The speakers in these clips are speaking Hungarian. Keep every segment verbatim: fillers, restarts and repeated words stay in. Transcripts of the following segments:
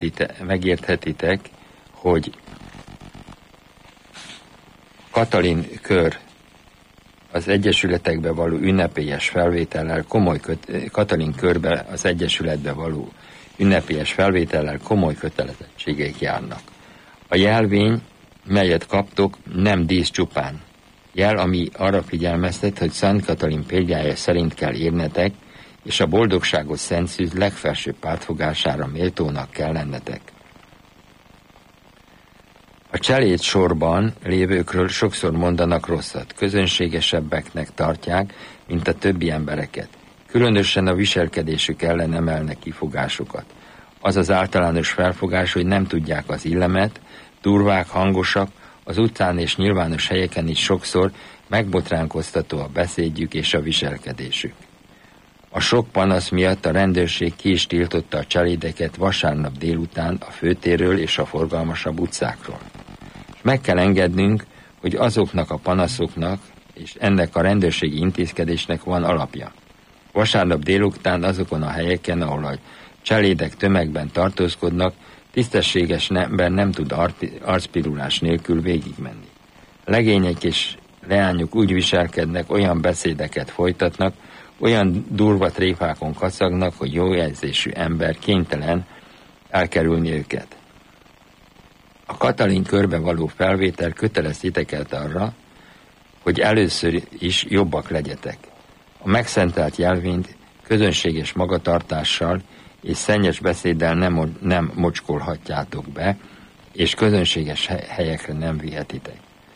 megérthetitek, hogy Katalin kör az egyesületekbe való ünnepélyes felvétellel komoly köt, Katalin körbe az egyesületbe való ünnepélyes felvétellel komoly kötelezettségek járnak. A jelvény, melyet kaptok, nem dísz csupán. Jel, ami arra figyelmeztet, hogy Szent Katalin példája szerint kell érnetek, és a boldogságos Szent Szűz legfelsőbb pártfogására méltónak kell lennetek. A cseléd sorban lévőkről sokszor mondanak rosszat, közönségesebbeknek tartják, mint a többi embereket. Különösen a viselkedésük ellen emelnek kifogásokat. Az az általános felfogás, hogy nem tudják az illemet, durvák, hangosak, az utcán és nyilvános helyeken is sokszor megbotránkoztató a beszédjük és a viselkedésük. A sok panasz miatt a rendőrség ki is tiltotta a cselédeket vasárnap délután a főtérről és a forgalmasabb utcákról. És meg kell engednünk, hogy azoknak a panaszoknak és ennek a rendőrségi intézkedésnek van alapja. Vasárnap délután azokon a helyeken, ahol a cselédek tömegben tartózkodnak, tisztességes ember nem tud arcpirulás nélkül végigmenni. Legények és leányok úgy viselkednek, olyan beszédeket folytatnak, olyan durva tréfákon kacagnak, hogy jó jelzésű ember kénytelen elkerülni őket. A Katalin körbe való felvétel kötelez titeket arra, hogy először is jobbak legyetek. A megszentelt jelvényt közönséges magatartással és szennyes beszéddel nem, nem mocskolhatjátok be, és közönséges helyekre nem vihetitek.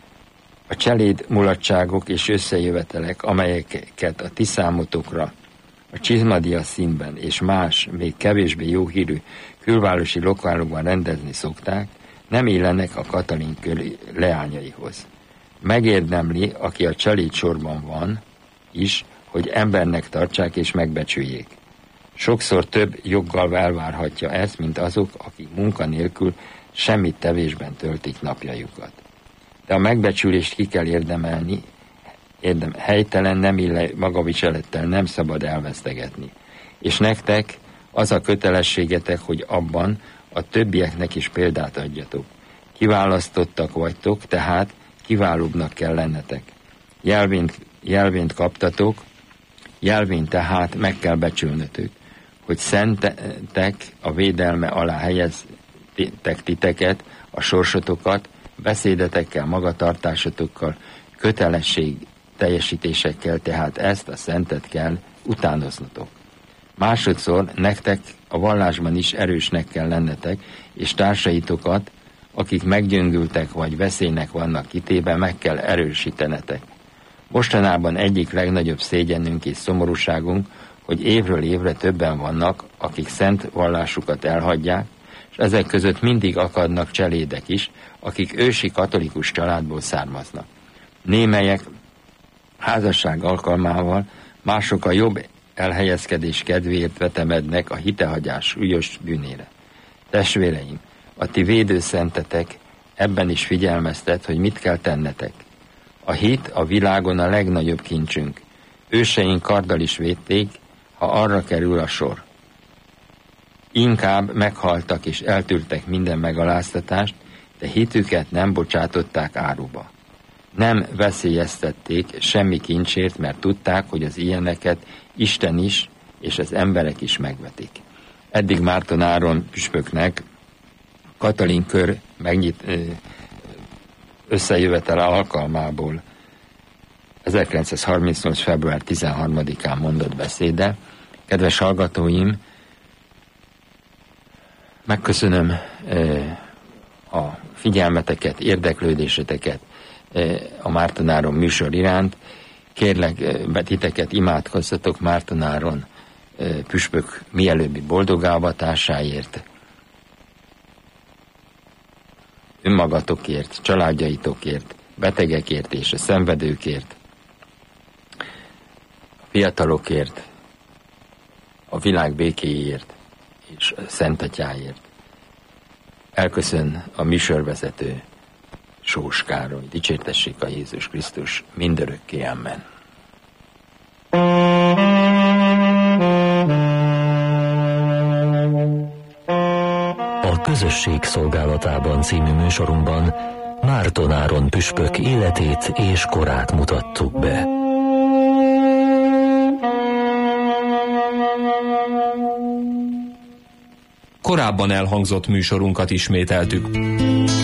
A cseléd mulatságok és összejövetelek, amelyeket a ti számotokra a csizmadia színben és más, még kevésbé jó hírű külvárosi lokálokban rendezni szokták, nem illenek a Katalin kör leányaihoz. Megérdemli, aki a cseléd sorban van is, hogy embernek tartsák és megbecsüljék. Sokszor több joggal elvárhatja ezt, mint azok, akik munkanélkül semmit tevésben töltik napjaikat. De a megbecsülést ki kell érdemelni, érdem, helytelen, nem illő magaviselettel nem szabad elvesztegetni. És nektek az a kötelességetek, hogy abban a többieknek is példát adjatok. Kiválasztottak vagytok, tehát kiválóbbnak kell lennetek. Jelvényt, jelvényt kaptatok, jelvényt tehát meg kell becsülnötök, hogy szentek a védelme alá helyeztek titeket, a sorsotokat, beszédetekkel, magatartásotokkal, kötelesség teljesítésekkel, tehát ezt a szentet kell utánoznotok. Másodszor nektek a vallásban is erősnek kell lennetek, és társaitokat, akik meggyöngültek vagy veszélynek vannak kitéve, meg kell erősítenetek. Mostanában egyik legnagyobb szégyenünk és szomorúságunk, hogy évről évre többen vannak, akik szent vallásukat elhagyják, és ezek között mindig akadnak cselédek is, akik ősi katolikus családból származnak. Némelyek házasság alkalmával, mások a jobb elhelyezkedés kedvéért vetemednek a hitehagyás súlyos bűnére. Testvéreim, a ti védőszentetek ebben is figyelmeztet, hogy mit kell tennetek. A hit a világon a legnagyobb kincsünk. Őseink karddal is védték, ha arra kerül a sor. Inkább meghaltak és eltűrtek minden megaláztatást, de hitüket nem bocsátották áruba. Nem veszélyeztették semmi kincsért, mert tudták, hogy az ilyeneket Isten is és az emberek is megvetik. Eddig Márton Áron püspöknek Katalin kör megnyit összejövetele alkalmából ezerkilencszázharmincnyolc. február tizenharmadikán mondott beszéde. Kedves hallgatóim, megköszönöm a figyelmeteket, érdeklődéseteket a Márton Áron műsor iránt. Kérlek, titeket imádkozzatok Márton Áron püspök mielőbbi boldogávatásáért, önmagatokért, családjaitokért, betegekért és a szenvedőkért, a fiatalokért, a világ békéért és a Szent Atyáért. Elköszön a műsorvezető Sós Károly. Dicsértessék a Jézus Krisztus mindörökké, amen. A Közösség szolgálatában című műsorunkban Márton Áron püspök életét és korát mutattuk be. Korábban elhangzott műsorunkat ismételtük.